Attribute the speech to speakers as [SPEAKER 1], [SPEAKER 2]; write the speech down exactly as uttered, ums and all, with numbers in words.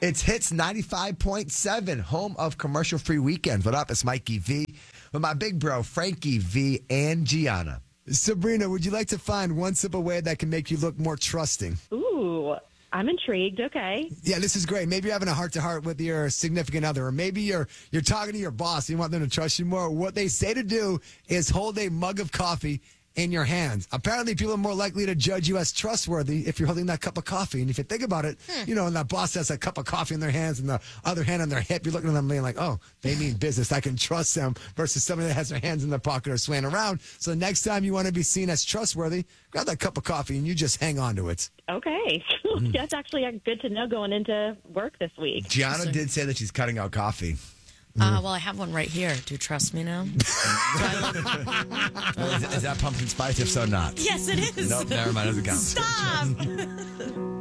[SPEAKER 1] It's Hits ninety-five point seven, home of commercial-free weekends. What up? It's Mikey V with my big bro, Frankie V and Gianna. Sabrina, would you like to find one simple way that can make you look more trusting?
[SPEAKER 2] Ooh, I'm intrigued. Okay.
[SPEAKER 1] Yeah, this is great. Maybe you're having a heart-to-heart with your significant other, or maybe you're you're talking to your boss. You want them to trust you more. What they say to do is hold a mug of coffee in your hands. Apparently, people are more likely to judge you as trustworthy if you're holding that cup of coffee. And if you think about it, hmm. you know, and that boss has a cup of coffee in their hands and the other hand on their hip, you're looking at them being like, oh, they mean business. I can trust them versus somebody that has their hands in their pocket or swaying around. So next time you want to be seen as trustworthy, grab that cup of coffee and you just hang on to it.
[SPEAKER 2] Okay. Mm. That's actually good to know going into work this week.
[SPEAKER 1] Gianna did say that she's cutting out coffee.
[SPEAKER 3] Uh, well, I have one right here. Do you trust me now?
[SPEAKER 1] is, is that pumpkin spice? If so, not.
[SPEAKER 3] Yes, it is.
[SPEAKER 1] Nope, never mind. It doesn't count.
[SPEAKER 3] Stop.